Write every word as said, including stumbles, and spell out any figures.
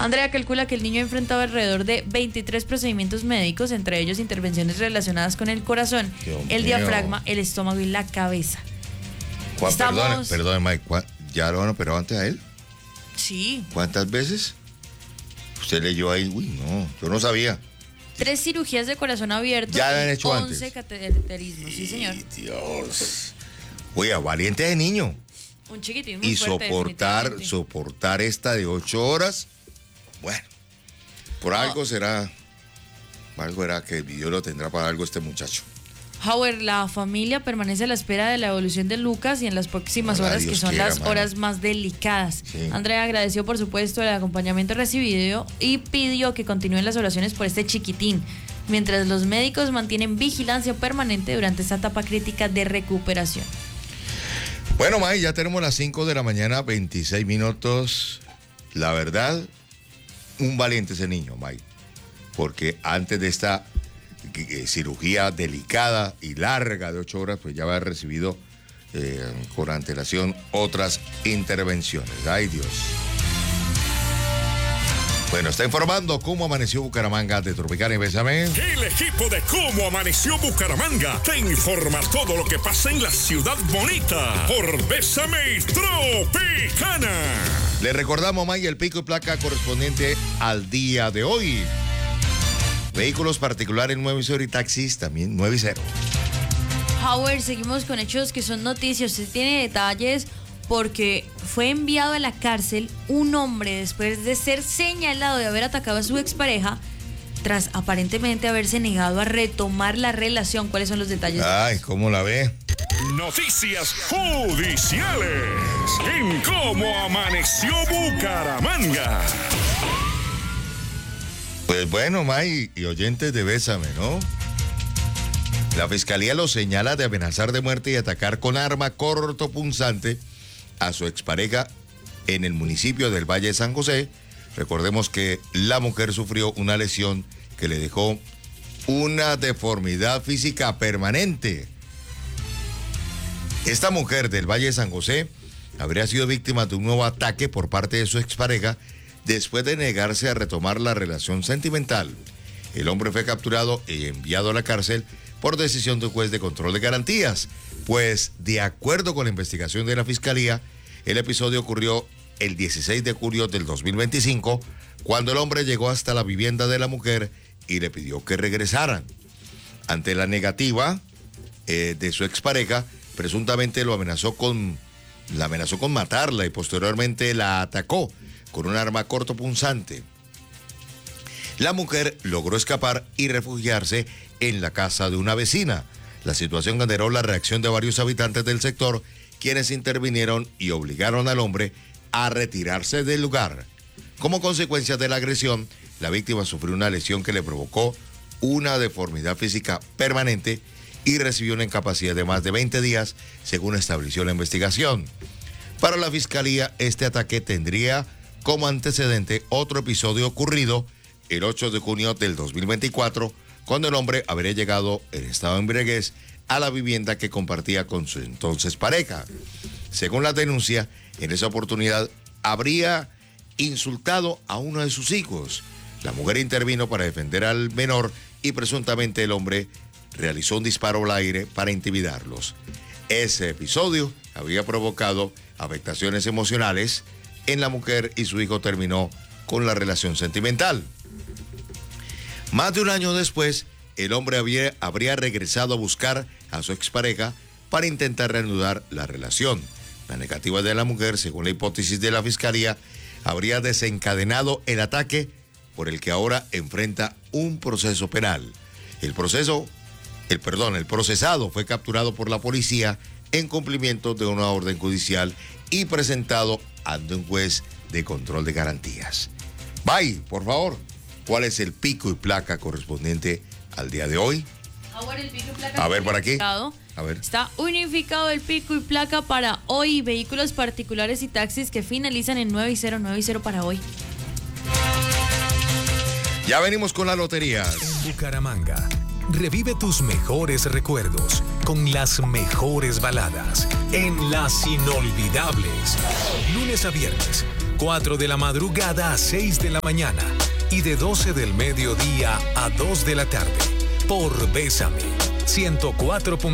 Andrea calcula que el niño ha enfrentado alrededor de veintitrés procedimientos médicos, entre ellos intervenciones relacionadas con el corazón, Dios el mío. diafragma, el estómago y la cabeza. Juan, Estamos- perdone, perdone, Mike, ¿cuá- ¿ya lo han operado antes a él? Sí. ¿Cuántas veces? Usted leyó ahí, uy, no, yo no sabía. Tres cirugías de corazón abierto Ya la han y hecho once antes. cateterismos, sí señor. Ay, Dios. Oiga, valiente de niño. Un chiquitín muy Y fuerte, soportar, definitivamente. soportar esta de ocho horas, bueno, por algo será, algo era que Dios lo tendrá para algo este muchacho. Howard, la familia permanece a la espera de la evolución de Lucas y en las próximas Ojalá horas, Dios que son quiera, las mano. horas más delicadas. Sí. Andrea agradeció, por supuesto, el acompañamiento recibido y pidió que continúen las oraciones por este chiquitín, mientras los médicos mantienen vigilancia permanente durante esta etapa crítica de recuperación. Bueno, May, ya tenemos las cinco de la mañana, veintiséis minutos. La verdad, un valiente ese niño, May, porque antes de esta eh, cirugía delicada y larga de ocho horas, pues ya había recibido eh, con antelación otras intervenciones. Ay, Dios. Bueno, está informando cómo amaneció Bucaramanga de Tropicana y Bésame. El equipo de Cómo Amaneció Bucaramanga te informa todo lo que pasa en la ciudad bonita por Bésame y Tropicana. Le recordamos, May, el pico y placa correspondiente al día de hoy. Vehículos particulares nueve y cero y taxis también nueve y cero. Howard, seguimos con hechos que son noticias. Usted tiene detalles porque fue enviado a la cárcel un hombre después de ser señalado de haber atacado a su expareja tras aparentemente haberse negado a retomar la relación. ¿Cuáles son los detalles? Ay, ¿cómo la ve? Noticias judiciales en Cómo Amaneció Bucaramanga. Pues bueno, May y oyentes de Bésame, ¿no? La fiscalía lo señala de amenazar de muerte y atacar con arma cortopunzante a su expareja en el municipio del Valle de San José. Recordemos que la mujer sufrió una lesión que le dejó una deformidad física permanente. Esta mujer del Valle de San José habría sido víctima de un nuevo ataque por parte de su expareja después de negarse a retomar la relación sentimental. El hombre fue capturado y enviado a la cárcel por decisión de un juez de control de garantías, pues de acuerdo con la investigación de la fiscalía, el episodio ocurrió el dieciséis de julio del dos mil veinticinco, cuando el hombre llegó hasta la vivienda de la mujer y le pidió que regresaran. Ante la negativa eh, de su expareja, presuntamente lo amenazó con, la amenazó con matarla y posteriormente la atacó con un arma cortopunzante. La mujer logró escapar y refugiarse en la casa de una vecina. La situación generó la reacción de varios habitantes del sector, quienes intervinieron y obligaron al hombre a retirarse del lugar. Como consecuencia de la agresión, la víctima sufrió una lesión que le provocó una deformidad física permanente y recibió una incapacidad de más de veinte días, según estableció la investigación. Para la fiscalía, este ataque tendría como antecedente otro episodio ocurrido el ocho de junio del dos mil veinticuatro, cuando el hombre habría llegado en estado de embriaguez a la vivienda que compartía con su entonces pareja. Según la denuncia, en esa oportunidad habría insultado a uno de sus hijos. La mujer intervino para defender al menor y presuntamente el hombre realizó un disparo al aire para intimidarlos. Ese episodio había provocado afectaciones emocionales en la mujer y su hijo terminó con la relación sentimental. Más de un año después, el hombre había, habría regresado a buscar a su expareja para intentar reanudar la relación. La negativa de la mujer, según la hipótesis de la fiscalía, habría desencadenado el ataque por el que ahora enfrenta un proceso penal. El proceso, el perdón, el procesado fue capturado por la policía en cumplimiento de una orden judicial y presentado ante un juez de control de garantías. Bye, por favor. ¿Cuál es el pico y placa correspondiente al día de hoy? Ahora el pico y placa A ver, por aquí. unificado. A ver. Está unificado el pico y placa para hoy. Vehículos particulares y taxis que finalizan en nueve y cero, nueve y cero para hoy. Ya venimos con las loterías. Bucaramanga. Revive tus mejores recuerdos con las mejores baladas en Las Inolvidables. Lunes a viernes, cuatro de la madrugada a seis de la mañana y de doce del mediodía a dos de la tarde por Bésame ciento cuatro punto